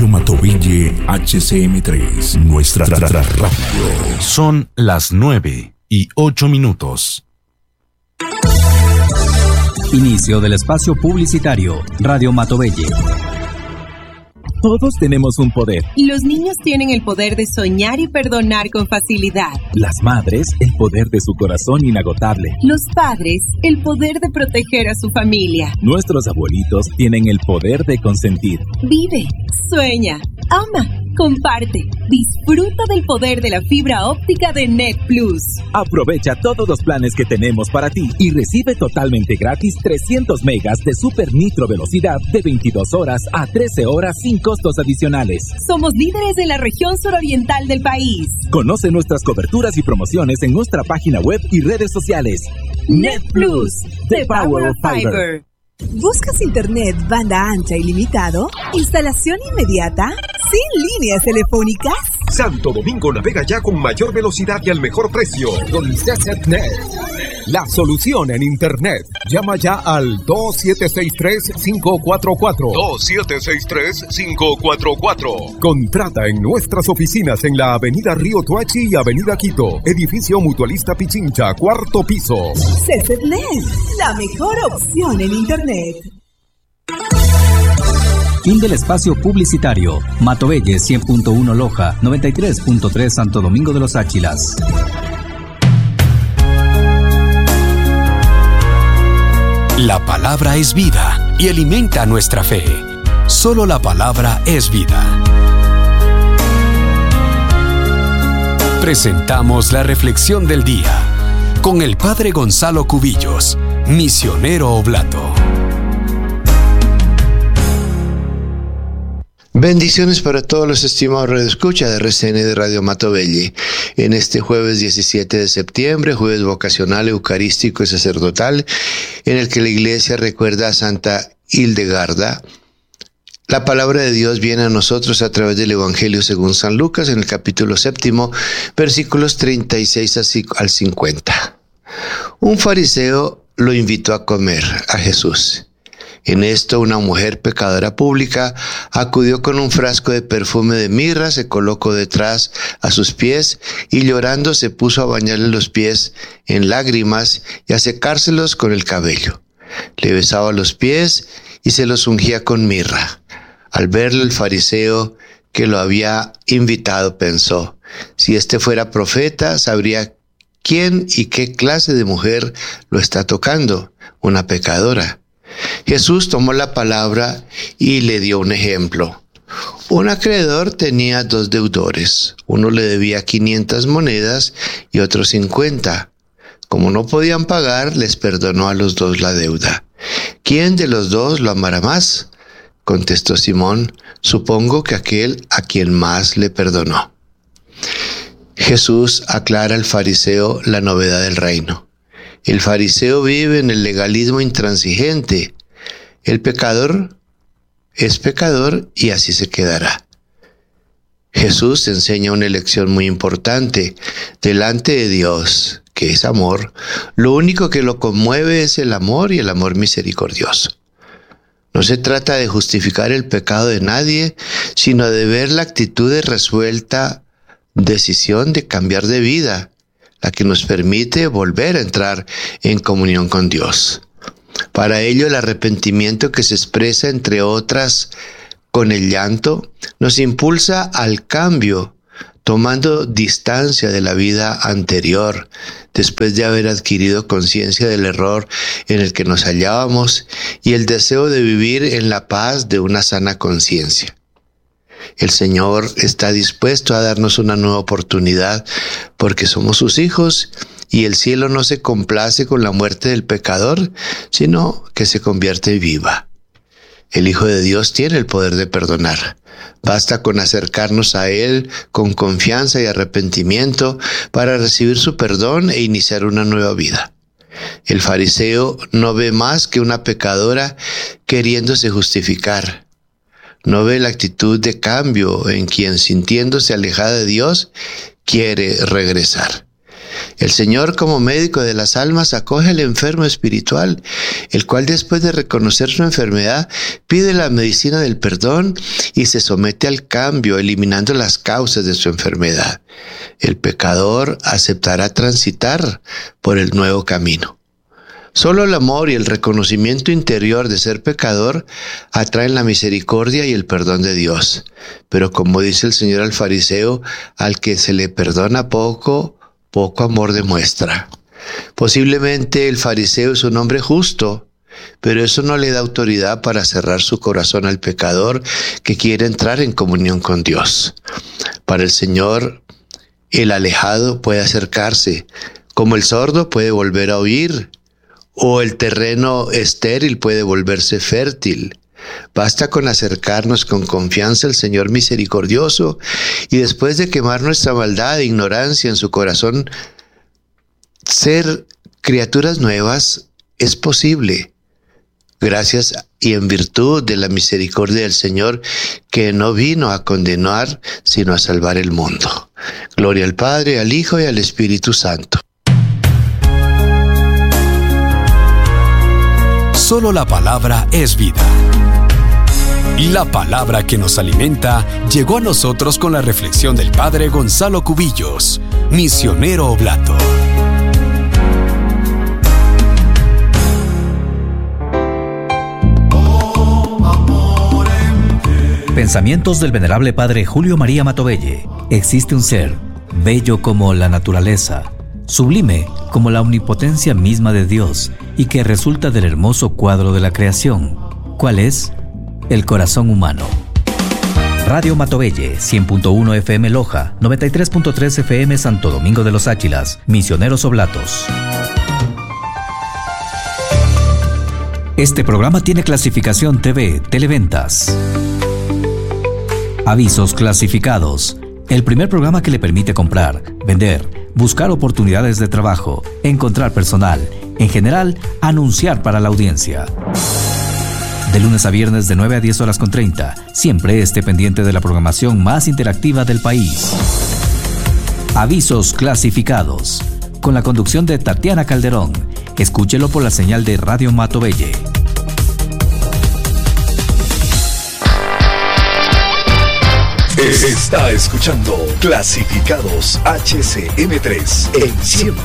Radio Matovelle HCM3, nuestra radio. Son las 9:08. Inicio del espacio publicitario. Radio Matovelle. Todos tenemos un poder. Los niños tienen el poder de soñar y perdonar con facilidad. Las madres, el poder de su corazón inagotable. Los padres, el poder de proteger a su familia. Nuestros abuelitos tienen el poder de consentir. Vive, sueña, ama, comparte. Disfruta del poder de la fibra óptica de Net Plus. Aprovecha todos los planes que tenemos para ti y recibe totalmente gratis 300 megas de super nitro velocidad de 22 horas a 13 horas sin costos adicionales. Somos líderes en la región suroriental del país. Conoce nuestras coberturas y promociones en nuestra página web y redes sociales. Net Plus, the power of fiber. ¿Buscas internet banda ancha ilimitado? ¿Instalación inmediata? ¿Sin líneas telefónicas? Santo Domingo navega ya con mayor velocidad y al mejor precio. Con CCNet, la solución en internet. Llama ya al 2763-544. 2763-544. Contrata en nuestras oficinas en la Avenida Río Tuachi y Avenida Quito. Edificio Mutualista Pichincha, 4º piso. CCNet, la mejor opción en internet. Fin del espacio publicitario. Matovelle 100.1 Loja, 93.3 Santo Domingo de los Áchilas. La palabra es vida y alimenta nuestra fe. Solo la palabra es vida. Presentamos la reflexión del día con el Padre Gonzalo Cubillos, misionero oblato. Bendiciones para todos los estimados radioescuchas de RCN de Radio Matovelle. En este jueves 17 de septiembre, jueves vocacional, eucarístico y sacerdotal, en el que la Iglesia recuerda a Santa Hildegarda, la palabra de Dios viene a nosotros a través del Evangelio según San Lucas, en el capítulo 7, versículos 36 al 50. Un fariseo lo invitó a comer a Jesús. En esto, una mujer pecadora pública acudió con un frasco de perfume de mirra, se colocó detrás a sus pies y llorando se puso a bañarle los pies en lágrimas y a secárselos con el cabello. Le besaba los pies y se los ungía con mirra. Al verlo, el fariseo que lo había invitado pensó: si este fuera profeta, sabría quién y qué clase de mujer lo está tocando, una pecadora. Jesús tomó la palabra y le dio un ejemplo. Un acreedor tenía 2 deudores. Uno le debía 500 monedas y otro 50. Como no podían pagar, les perdonó a los 2 la deuda. ¿Quién de los 2 lo amará más? Contestó Simón: supongo que aquel a quien más le perdonó. Jesús aclara al fariseo la novedad del reino. El fariseo vive en el legalismo intransigente. El pecador es pecador y así se quedará. Jesús enseña una lección muy importante. Delante de Dios, que es amor, lo único que lo conmueve es el amor y el amor misericordioso. No se trata de justificar el pecado de nadie, sino de ver la actitud de resuelta decisión de cambiar de vida, la que nos permite volver a entrar en comunión con Dios. Para ello, el arrepentimiento, que se expresa, entre otras, con el llanto, nos impulsa al cambio, tomando distancia de la vida anterior, después de haber adquirido conciencia del error en el que nos hallábamos y el deseo de vivir en la paz de una sana conciencia. El Señor está dispuesto a darnos una nueva oportunidad porque somos sus hijos y el cielo no se complace con la muerte del pecador, sino que se convierte viva. El Hijo de Dios tiene el poder de perdonar. Basta con acercarnos a Él con confianza y arrepentimiento para recibir su perdón e iniciar una nueva vida. El fariseo no ve más que una pecadora queriéndose justificar. No ve la actitud de cambio en quien, sintiéndose alejada de Dios, quiere regresar. El Señor, como médico de las almas, acoge al enfermo espiritual, el cual, después de reconocer su enfermedad, pide la medicina del perdón y se somete al cambio, eliminando las causas de su enfermedad. El pecador aceptará transitar por el nuevo camino. Solo el amor y el reconocimiento interior de ser pecador atraen la misericordia y el perdón de Dios. Pero como dice el Señor al fariseo, al que se le perdona poco, poco amor demuestra. Posiblemente el fariseo es un hombre justo, pero eso no le da autoridad para cerrar su corazón al pecador que quiere entrar en comunión con Dios. Para el Señor, el alejado puede acercarse, como el sordo puede volver a oír, o el terreno estéril puede volverse fértil. Basta con acercarnos con confianza al Señor misericordioso y después de quemar nuestra maldad e ignorancia en su corazón, ser criaturas nuevas es posible, gracias y en virtud de la misericordia del Señor, que no vino a condenar, sino a salvar el mundo. Gloria al Padre, al Hijo y al Espíritu Santo. Solo la palabra es vida. La palabra que nos alimenta llegó a nosotros con la reflexión del Padre Gonzalo Cubillos, misionero oblato. Pensamientos del venerable Padre Julio María Matovelle. Existe un ser, bello como la naturaleza, sublime como la omnipotencia misma de Dios y que resulta del hermoso cuadro de la creación. ¿Cuál es? El corazón humano. Radio Matovelle, 100.1 FM Loja, 93.3 FM Santo Domingo de los Áchilas, misioneros oblatos. Este programa tiene clasificación TV, Televentas. Avisos clasificados. El primer programa que le permite comprar, vender, buscar oportunidades de trabajo, encontrar personal, en general, anunciar para la audiencia. De lunes a viernes de 9 a 10 horas con 30, siempre esté pendiente de la programación más interactiva del país. Avisos clasificados. Con la conducción de Tatiana Calderón. Escúchelo por la señal de Radio Matovelle. Está escuchando Clasificados HCM3 en 100.1